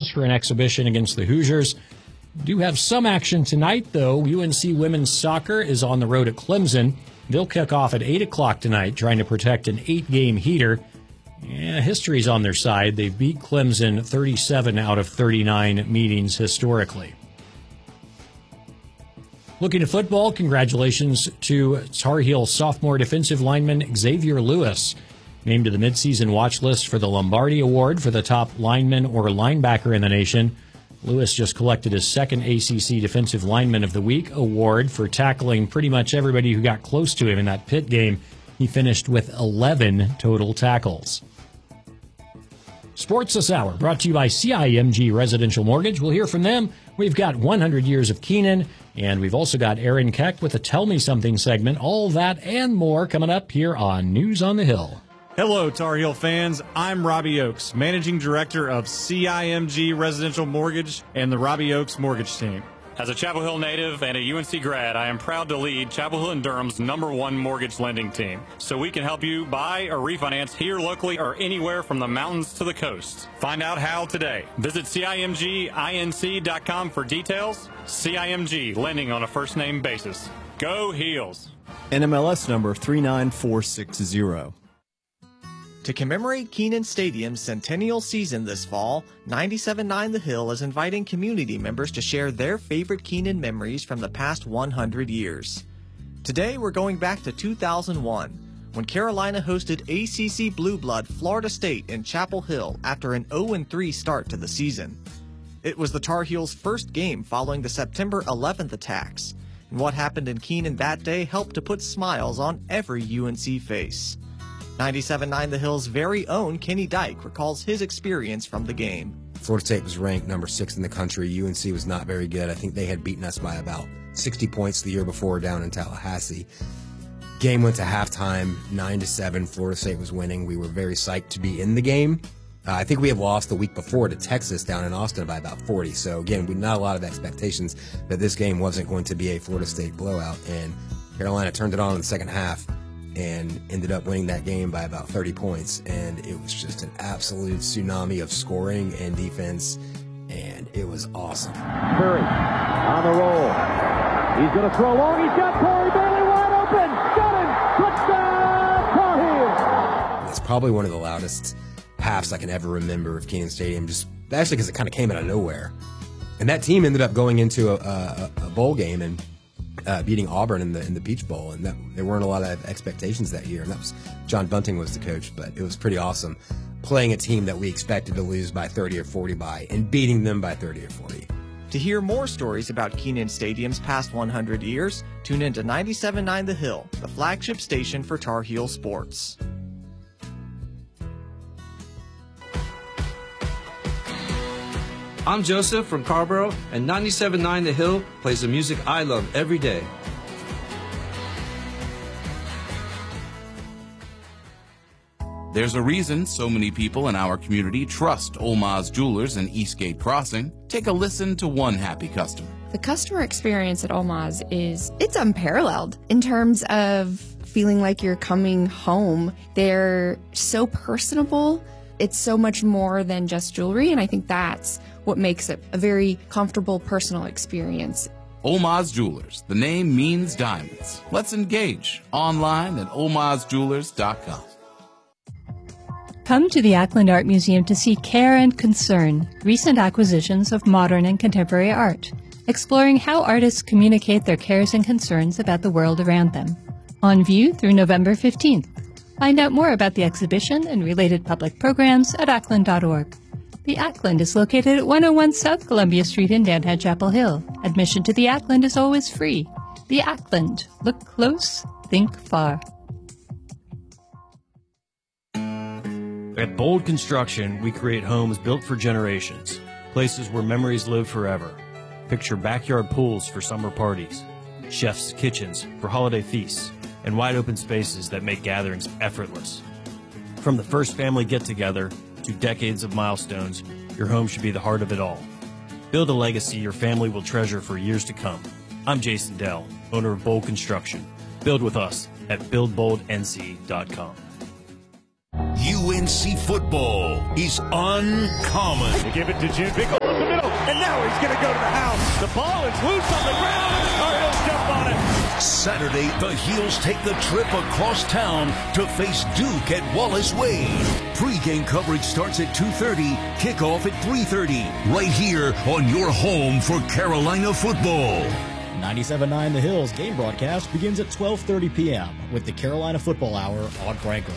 for an exhibition against the Hoosiers. Do have some action tonight, though. UNC women's soccer is on the road at Clemson. They'll kick off at 8 o'clock tonight, trying to protect an 8-game heater. Yeah, history's on their side. They've beat Clemson 37 out of 39 meetings historically. Looking at football, congratulations to Tar Heel sophomore defensive lineman Xavier Lewis, named to the midseason watch list for the Lombardi Award for the top lineman or linebacker in the nation. Lewis just collected his second ACC Defensive Lineman of the Week award for tackling pretty much everybody who got close to him in that Pitt game. He finished with 11 total tackles. Sports This Hour, brought to you by CIMG Residential Mortgage. We'll hear from them. We've got 100 Years of Keenan, and we've also got Aaron Keck with a Tell Me Something segment. All that and more coming up here on News on the Hill. Hello, Tar Heel fans. I'm Robbie Oakes, Managing Director of CIMG Residential Mortgage and the Robbie Oakes Mortgage Team. As a Chapel Hill native and a UNC grad, I am proud to lead Chapel Hill & Durham's #1 mortgage lending team, so we can help you buy or refinance here locally or anywhere from the mountains to the coast. Find out how today. Visit CIMGINC.com for details. CIMG, lending on a first-name basis. Go Heels. NMLS number 39460. To commemorate Kenan Stadium's centennial season this fall, 97.9 The Hill is inviting community members to share their favorite Kenan memories from the past 100 years. Today, we're going back to 2001, when Carolina hosted ACC Blue Blood Florida State in Chapel Hill after an 0-3 start to the season. It was the Tar Heels' first game following the September 11th attacks, and what happened in Kenan that day helped to put smiles on every UNC face. 97.9 The Hill's very own Kenny Dyke recalls his experience from the game. Florida State was ranked number 6 in the country. UNC was not very good. I think they had beaten us by about 60 points the year before down in Tallahassee. Game went to halftime, 9-7. Florida State was winning. We were very psyched to be in the game. I think we had lost the week before to Texas down in Austin by about 40. So, again, we not a lot of expectations that this game wasn't going to be a Florida State blowout. And Carolina turned it on in the second half and ended up winning that game by about 30 points. And it was just an absolute tsunami of scoring and defense, and it was awesome. Curry on the roll. He's going to throw long. He's got Corey Bailey wide open. Got him. Touchdown, Tar Heels. It's probably one of the loudest halves I can ever remember of Kenan Stadium, just actually because it kind of came out of nowhere. And that team ended up going into a bowl game and beating Auburn in the Peach Bowl, and there weren't a lot of expectations that year. And that was John Bunting was the coach, but it was pretty awesome playing a team that we expected to lose by 30 or 40 by and beating them by 30 or 40. To hear more stories about Kenan Stadium's past 100 years, tune in to 97.9 The Hill, the flagship station for Tar Heel sports. I'm Joseph from Carborough, and 97.9 The Hill plays the music I love every day. There's a reason so many people in our community trust Olmaz Jewelers in Eastgate Crossing. Take a listen to one happy customer. The customer experience at Olmaz it's unparalleled in terms of feeling like you're coming home. They're so personable. It's so much more than just jewelry, and I think that's what makes it a very comfortable, personal experience. Olmaz Jewelers. The name means diamonds. Let's engage online at olmazjewelers.com. Come to the Ackland Art Museum to see Care and Concern, recent acquisitions of modern and contemporary art, exploring how artists communicate their cares and concerns about the world around them. On view through November 15th. Find out more about the exhibition and related public programs at ackland.org. The Ackland is located at 101 South Columbia Street in downtown Chapel Hill. Admission to the Ackland is always free. The Ackland. Look close, think far. At Bold Construction, we create homes built for generations, places where memories live forever. Picture backyard pools for summer parties, chef's kitchens for holiday feasts, and wide open spaces that make gatherings effortless. From the first family get-together to decades of milestones, your home should be the heart of it all. Build a legacy your family will treasure for years to come. I'm Jason Dell, owner of Bold Construction. Build with us at buildboldnc.com. You UNC football is uncommon. They give it to June Big up the middle, and now he's going to go to the house. The ball is loose on the ground, and the Tar Heels jump on it. Saturday, the Heels take the trip across town to face Duke at Wallace Wade. Pre-game coverage starts at 2:30, kickoff at 3:30, right here on your home for Carolina football. 97.9 The Hills game broadcast begins at 12:30 p.m. with the Carolina Football Hour on Franklin.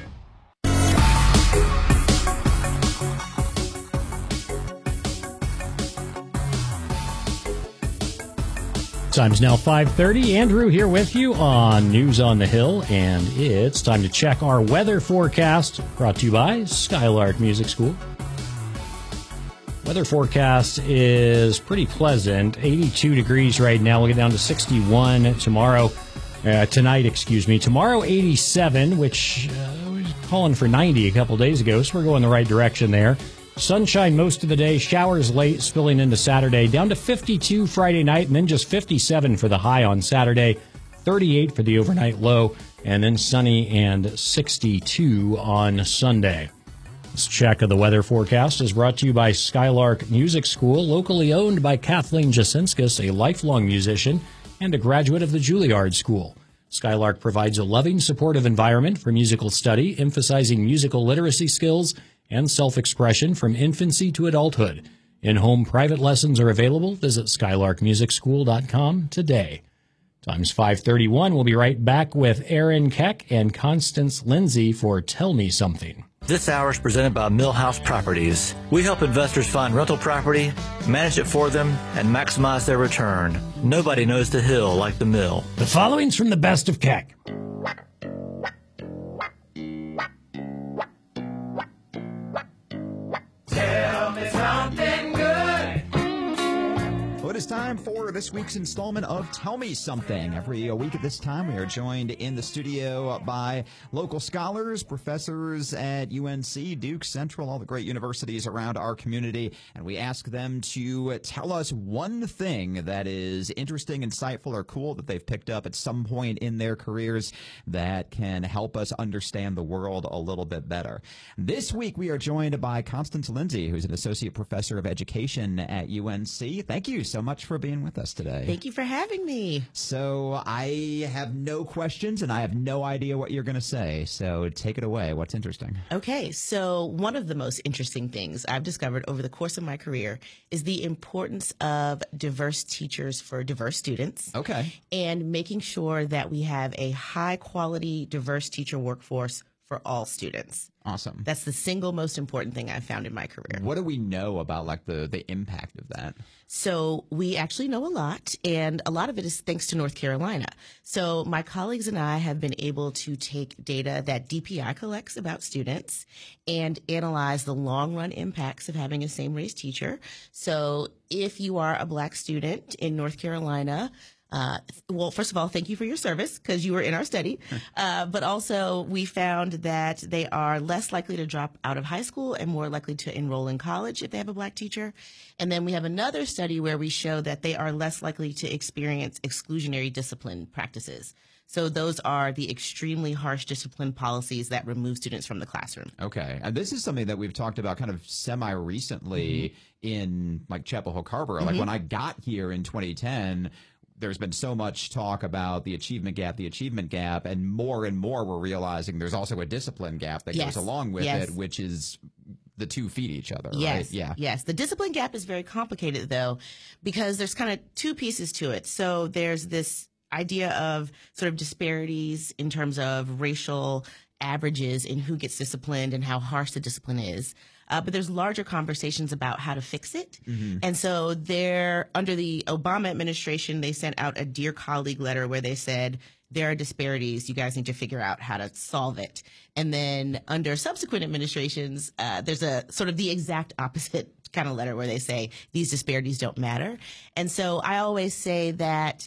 Time's now 5:30. Andrew here with you on News on the Hill, and it's time to check our weather forecast, brought to you by Skylark Music School. Weather forecast is pretty pleasant. 82 degrees right now. We'll get down to 61 tomorrow. Tomorrow 87, which was calling for 90 a couple days ago, so we're going the right direction there. Sunshine most of the day, showers late, spilling into Saturday, down to 52 Friday night, and then just 57 for the high on Saturday, 38 for the overnight low, and then sunny and 62 on Sunday. This check of the weather forecast is brought to you by Skylark Music School, locally owned by Kathleen Jasinskis, a lifelong musician and a graduate of the Juilliard School. Skylark provides a loving, supportive environment for musical study, emphasizing musical literacy skills and self-expression from infancy to adulthood. In-home private lessons are available. Visit skylarkmusicschool.com today. Time's 5:31. We'll be right back with Aaron Keck and Constance Lindsay for Tell Me Something. This hour is presented by Millhouse Properties. We help investors find rental property, manage it for them, and maximize their return. Nobody knows the Hill like the Mill. The following's from the Best of Keck. Tell me something good. Well, it is time for this week's installment of Tell Me Something. Every week at this time, we are joined in the studio by local scholars, professors at UNC, Duke, Central, all the great universities around our community, and we ask them to tell us one thing that is interesting, insightful, or cool that they've picked up at some point in their careers that can help us understand the world a little bit better. This week, we are joined by Constance Lindsay, who's an associate professor of education at UNC. Thank you so much for being with us today. Thank you for having me. So I have no questions and I have no idea what you're going to say. So take it away. What's interesting? Okay. So one of the most interesting things I've discovered over the course of my career is the importance of diverse teachers for diverse students. Okay. And making sure that we have a high quality, diverse teacher workforce for all students. Awesome. That's the single most important thing I've found in my career. What do we know about like the impact of that? So we actually know a lot, and a lot of it is thanks to North Carolina. So my colleagues and I have been able to take data that DPI collects about students and analyze the long-run impacts of having a same-race teacher. So if you are a Black student in North Carolina, well, first of all, thank you for your service because you were in our study. But also we found that they are less likely to drop out of high school and more likely to enroll in college if they have a Black teacher. And then we have another study where we show that they are less likely to experience exclusionary discipline practices. So those are the extremely harsh discipline policies that remove students from the classroom. Okay. And this is something that we've talked about kind of semi-recently in like Chapel Hill Carver. Like when I got here in 2010, there's been so much talk about the achievement gap, and more we're realizing there's also a discipline gap that goes along with it, which is the two feed each other, right? Yeah. Yes. The discipline gap is very complicated, though, because there's kind of two pieces to it. So there's this idea of sort of disparities in terms of racial averages in who gets disciplined and how harsh the discipline is. But there's larger conversations about how to fix it. And so under the Obama administration, they sent out a Dear Colleague letter where they said, there are disparities. You guys need to figure out how to solve it. And then under subsequent administrations, there's a sort of the exact opposite kind of letter where they say these disparities don't matter. And so I always say that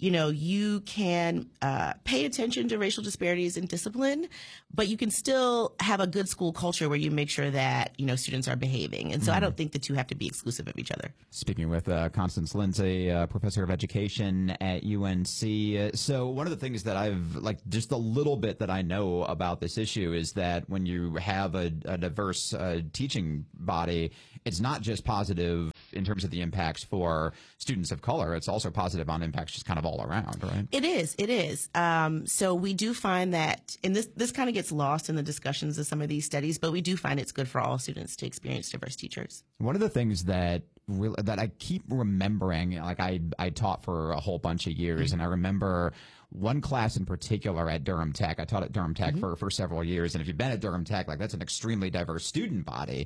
you can pay attention to racial disparities in discipline, but you can still have a good school culture where you make sure that, students are behaving. And so I don't think the two have to be exclusive of each other. Speaking with Constance Lindsay, professor of education at UNC. So one of the things that I've, just a little bit that I know about this issue is that when you have a diverse teaching body, it's not just positive in terms of the impacts for students of color. It's also positive on impacts just kind of all around, right? It is. So we do find that, and this kind of gets lost in the discussions of some of these studies, but we do find it's good for all students to experience diverse teachers. One of the things that I keep remembering, I taught for a whole bunch of years, and I remember one class in particular at Durham Tech. I taught at Durham Tech for several years, and if you've been at Durham Tech, that's an extremely diverse student body.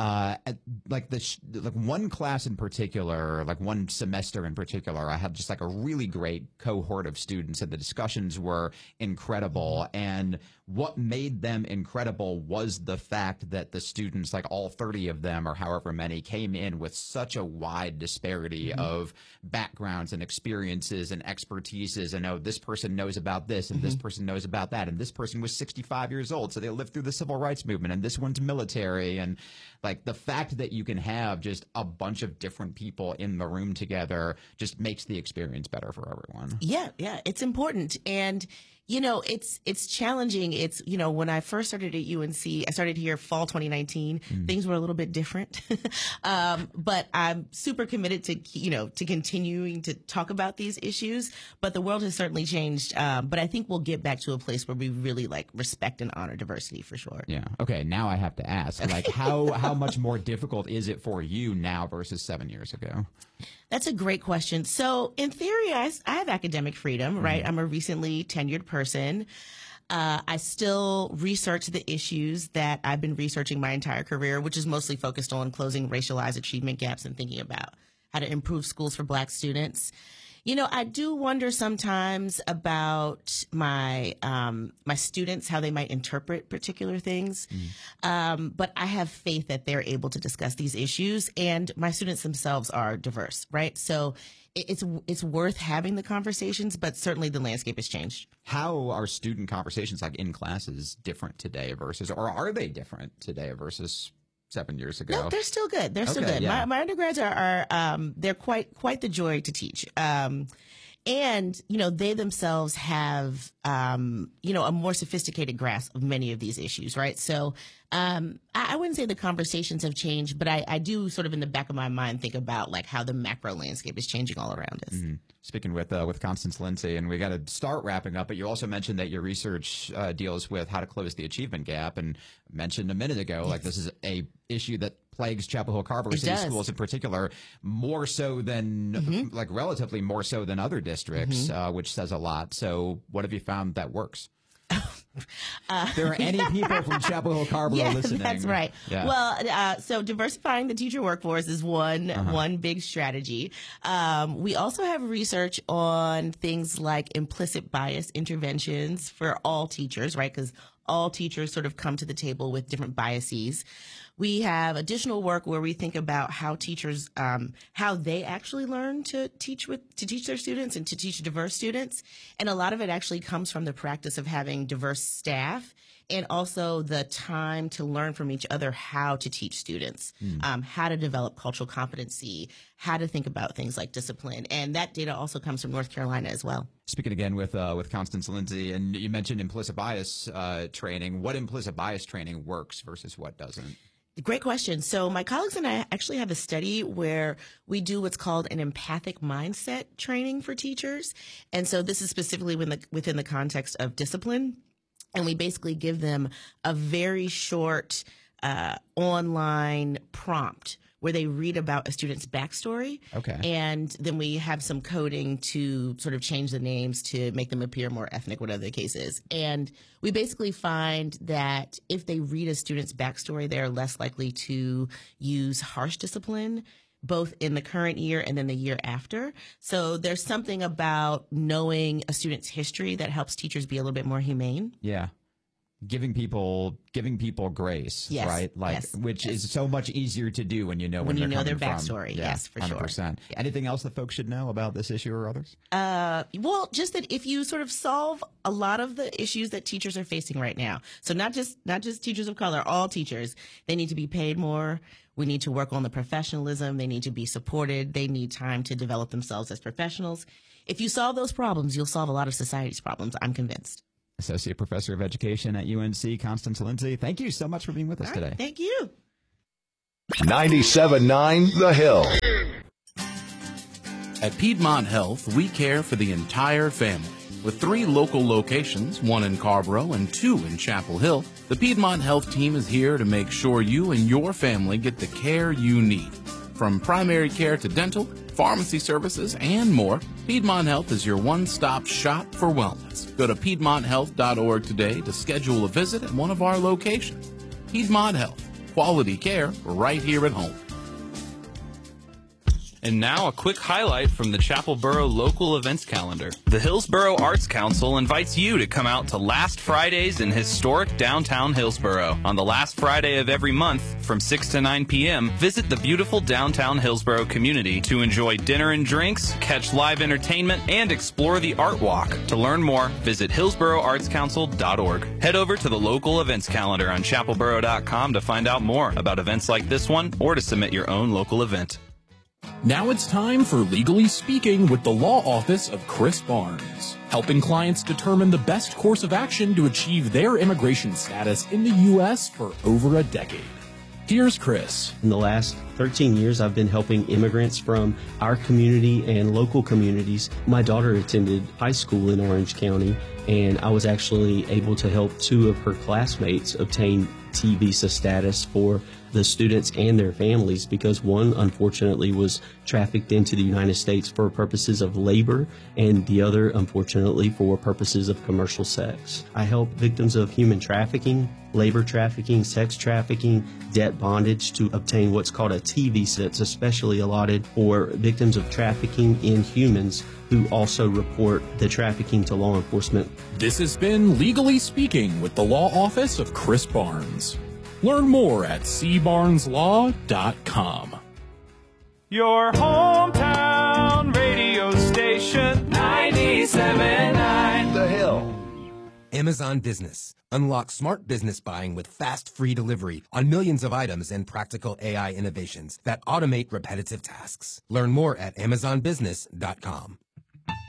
One class in particular, one semester in particular, I had just a really great cohort of students, and the discussions were incredible. And what made them incredible was the fact that the students, all 30 of them or however many, came in with such a wide disparity of backgrounds and experiences and expertises. And this person knows about this, and this person knows about that, and this person was 65 years old, so they lived through the civil rights movement, and this one's military. And the fact that you can have just a bunch of different people in the room together just makes the experience better for everyone. Yeah, it's important. And it's challenging. It's, when I first started at UNC, I started here fall 2019. Things were a little bit different. But I'm super committed to continuing to talk about these issues. But the world has certainly changed. But I think we'll get back to a place where we really respect and honor diversity for sure. Yeah. Okay. Now I have to ask, how much more difficult is it for you now versus 7 years ago? That's a great question. So in theory, I have academic freedom, right? I'm a recently tenured person. I still research the issues that I've been researching my entire career, which is mostly focused on closing racialized achievement gaps and thinking about how to improve schools for Black students. I do wonder sometimes about my students, how they might interpret particular things. But I have faith that they're able to discuss these issues, and my students themselves are diverse, right? So it's worth having the conversations, but certainly the landscape has changed. How are student conversations in classes different today versus, or are they different today versus 7 years ago? No, they're still good. They're still good. Yeah. My undergrads are they're quite the joy to teach. And, they themselves have, a more sophisticated grasp of many of these issues, right? So, I wouldn't say the conversations have changed, but I do sort of in the back of my mind think about how the macro landscape is changing all around us. Speaking with Constance Lindsay, and we got to start wrapping up, but you also mentioned that your research deals with how to close the achievement gap, and mentioned a minute ago, this is a issue that plagues Chapel Hill Carver City schools in particular, more so than, relatively more so than other districts, which says a lot. So what have you found that works? If there are any people from Chapel Hill Carver listening. That's right. Yeah. Well, so diversifying the teacher workforce is one big strategy. We also have research on things like implicit bias interventions for all teachers, right? Because all teachers sort of come to the table with different biases. We have additional work where we think about how teachers, how they actually learn to teach their students and to teach diverse students. And a lot of it actually comes from the practice of having diverse staff, and also the time to learn from each other how to teach students, how to develop cultural competency, how to think about things like discipline. And that data also comes from North Carolina as well. Speaking again with Constance Lindsay, and you mentioned implicit bias training. What implicit bias training works versus what doesn't? Great question. So my colleagues and I actually have a study where we do what's called an empathic mindset training for teachers. And so this is specifically within the context of discipline. And we basically give them a very short online prompt where they read about a student's backstory. Okay. And then we have some coding to sort of change the names to make them appear more ethnic, whatever the case is. And we basically find that if they read a student's backstory, they're less likely to use harsh discipline, both in the current year and then the year after. So there's something about knowing a student's history that helps teachers be a little bit more humane. Yeah. giving people grace, Yes, right? Like, yes, which is so much easier to do when you know when you they're know their coming backstory. from. Yes, for 100%. sure. Yeah. Anything else that folks should know about this issue or others? Well, just that if you sort of solve a lot of the issues that teachers are facing right now, so not just teachers of color, all teachers, they need to be paid more. We need to work on the professionalism. They need to be supported. They need time to develop themselves as professionals. If you solve those problems, you'll solve a lot of society's problems. I'm convinced. Associate Professor of Education at UNC, Constance Lindsay. Thank you so much for being with us today. Thank you. 97.9 The Hill. At Piedmont Health, we care for the entire family. With 3 local locations, 1 in Carborough and 2 in Chapel Hill, the Piedmont Health team is here to make sure you and your family get the care you need. From primary care to dental, pharmacy services, and more, Piedmont Health is your one-stop shop for wellness. Go to PiedmontHealth.org today to schedule a visit at one of our locations. Piedmont Health, quality care right here at home. And now a quick highlight from the Chapelboro local events calendar. The Hillsboro Arts Council invites you to come out to Last Fridays in historic downtown Hillsboro. On the last Friday of every month, from 6 to 9 p.m., visit the beautiful downtown Hillsboro community to enjoy dinner and drinks, catch live entertainment, and explore the Art Walk. To learn more, visit hillsboroartscouncil.org. Head over to the local events calendar on chapelboro.com to find out more about events like this one or to submit your own local event. Now it's time for Legally Speaking with the Law Office of Chris Barnes, helping clients determine the best course of action to achieve their immigration status in the U.S. for over a decade. Here's Chris. In the last 13 years, I've been helping immigrants from our community and local communities. My daughter attended high school in Orange County, and I was actually able to help 2 of her classmates obtain T visa status for the students and their families, because one unfortunately was trafficked into the United States for purposes of labor and the other unfortunately for purposes of commercial sex. I help victims of human trafficking, labor trafficking, sex trafficking, debt bondage to obtain what's called a T visa. It's especially allotted for victims of trafficking in humans who also report the trafficking to law enforcement. This has been Legally Speaking with the Law Office of Chris Barnes. Learn more at cbarneslaw.com. Your hometown radio station, 97.9 The Hill. Amazon Business. Unlock smart business buying with fast, free delivery on millions of items and practical AI innovations that automate repetitive tasks. Learn more at amazonbusiness.com.